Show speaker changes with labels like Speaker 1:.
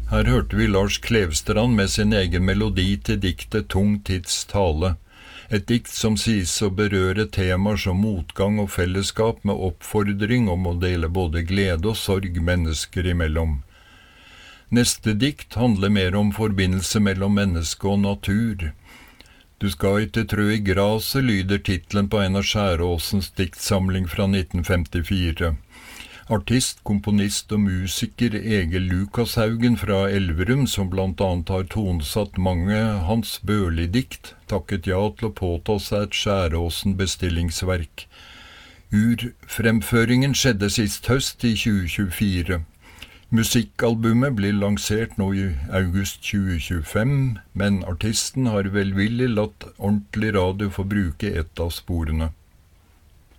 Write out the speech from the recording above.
Speaker 1: Her hørte vi Lars Klevstrand med sin egen melodi til diktet Tung tids tale. Et dikt som sies å berøre temaer som motgang og fellesskap med oppfordring om å dele både glede og sorg mennesker imellom. Neste dikt handler mer om forbindelse mellom menneske og natur. Du skal ikke trø i graset, lyder titlen på en av Skjæråsens diktsamling fra 1954. Artist, komponist og musiker Egil Lukashaugen fra Elverum, som blant annet har tonesatt mange Hans Børli-dikt, takket ja til å påta seg et Skjæråsen bestillingsverk. Urfremføringen skjedde sist høst i 2024. Musikkalbumet blir lansert nå i august 2025, men artisten har velvillig latt ordentlig radio få bruke et av sporene.